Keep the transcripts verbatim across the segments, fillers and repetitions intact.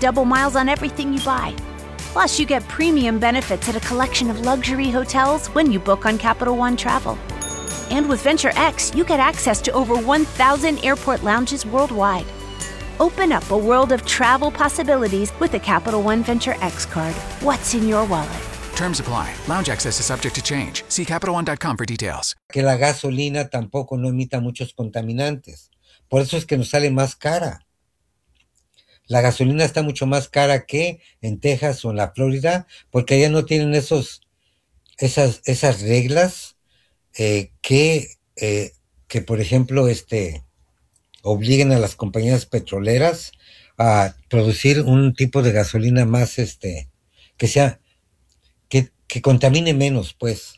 double miles on everything you buy. Plus, you get premium benefits at a collection of luxury hotels when you book on Capital One Travel. And with Venture X, you get access to over one thousand airport lounges worldwide. Open up a world of travel possibilities with the Capital One Venture X card. What's in your wallet? Terms apply. Lounge access is subject to change. See Capital One dot com for details. Que la gasolina tampoco no emita muchos contaminantes. Por eso es que nos sale más cara. La gasolina está mucho más cara que en Texas o en la Florida, porque allá no tienen esos, esas, esas reglas eh, que, eh, que, por ejemplo, este, obliguen a las compañías petroleras a producir un tipo de gasolina más, este, que sea, que, que contamine menos, pues.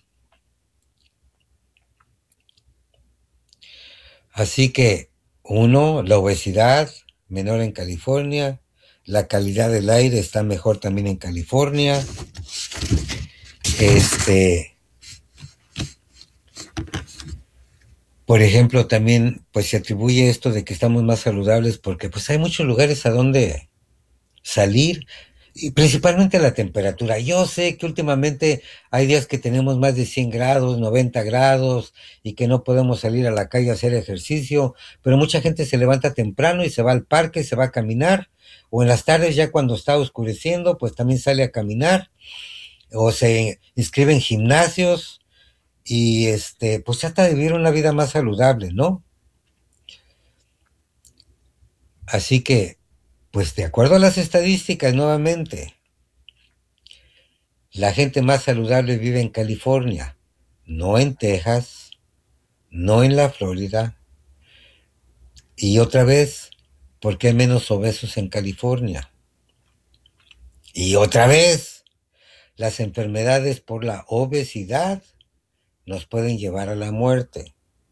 Así que, uno, la obesidad menor en California, la calidad del aire está mejor también en California. Este, por ejemplo, también pues se atribuye esto de que estamos más saludables porque pues hay muchos lugares a donde salir y principalmente la temperatura. Yo sé que últimamente hay días que tenemos más de cien grados, noventa grados y que no podemos salir a la calle a hacer ejercicio, pero mucha gente se levanta temprano y se va al parque, se va a caminar, o en las tardes ya cuando está oscureciendo, pues también sale a caminar, o se inscribe en gimnasios y este, pues trata de vivir una vida más saludable, ¿no? Así que pues de acuerdo a las estadísticas, nuevamente, la gente más saludable vive en California, no en Texas, no en la Florida. Y otra vez, ¿por qué hay menos obesos en California? Y otra vez, las enfermedades por la obesidad nos pueden llevar a la muerte.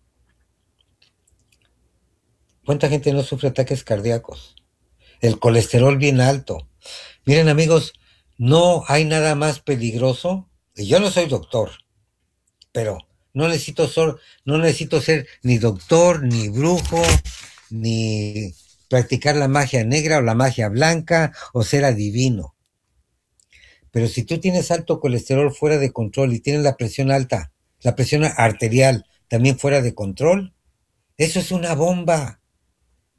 ¿Cuánta gente no sufre ataques cardíacos? El colesterol bien alto. Miren, amigos, no hay nada más peligroso, y yo no soy doctor, pero no necesito ser, no necesito ser ni doctor, ni brujo, ni practicar la magia negra o la magia blanca, o ser adivino. Pero si tú tienes alto colesterol fuera de control y tienes la presión alta, la presión arterial también fuera de control, eso es una bomba.